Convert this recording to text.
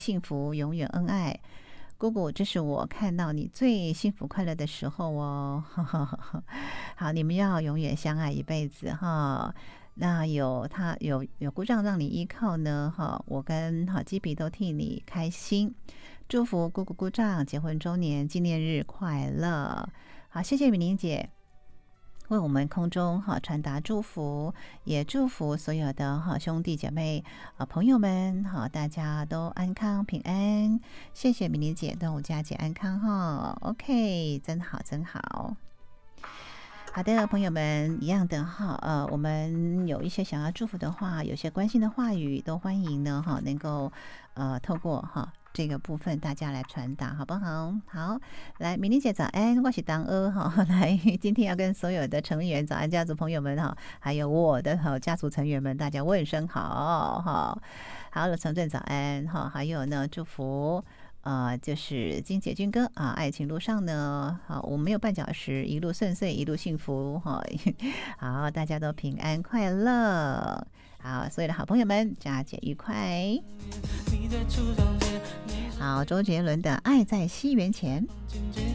幸福，永远恩爱。姑姑，这是我看到你最幸福快乐的时候哦。好，你们要永远相爱一辈子哈。那有姑丈让你依靠呢哈，我跟基比都替你开心，祝福姑姑姑丈结婚周年纪念日快乐。好，谢谢米玲姐为我们空中传达祝福，也祝福所有的兄弟姐妹朋友们大家都安康平安。谢谢米玲姐，端午佳节安康哈。OK， 真好真好。好的，朋友们，一样的我们有一些想要祝福的话，有些关心的话语，都欢迎呢能够透过这个部分大家来传达，好不好？好，来，米玲姐早安，我是当来，今天要跟所有的成员早安家族朋友们还有我的家族成员们，大家问声好好了，陈正早安还有呢，祝福。就是金姐军哥爱情路上呢，我没有绊脚石，一路顺遂，一路幸福好，大家都平安快乐。好，所有的好朋友们，佳节愉快。好，周杰伦的《爱在西元前》。